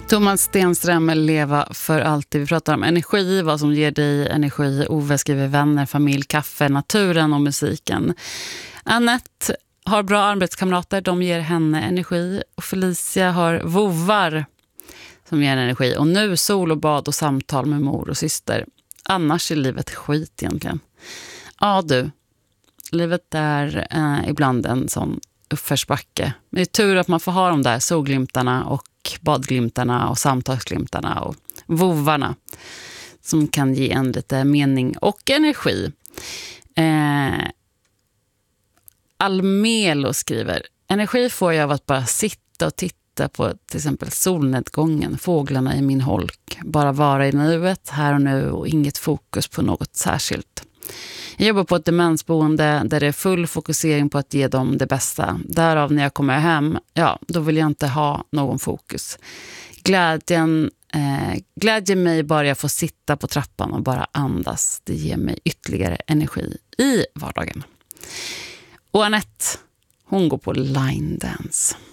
Thomas Stenström, Leva för alltid. Vi pratar om energi, vad som ger dig energi. Ove skriver vänner, familj, kaffe, naturen och musiken. Annette har bra arbetskamrater, de ger henne energi. Och Felicia har vovvar som ger energi. Och nu sol och bad och samtal med mor och syster. Annars är livet skit egentligen. Ja du, livet är ibland en sån uppförsbacke. Men det är tur att man får ha de där solglimtarna och badglimtarna och samtalsglimtarna och vovvarna som kan ge en lite mening och energi. Almelo skriver: energi får jag av att bara sitta och titta på till exempel solnedgången, fåglarna i min holk. Bara vara i nuet, här och nu, och inget fokus på något särskilt. Jag jobbar på ett demensboende där det är full fokusering på att ge dem det bästa. Därav när jag kommer hem, då vill jag inte ha någon fokus. Glädjer mig bara jag får sitta på trappan och bara andas. Det ger mig ytterligare energi i vardagen. Och Annette, hon går på line dance.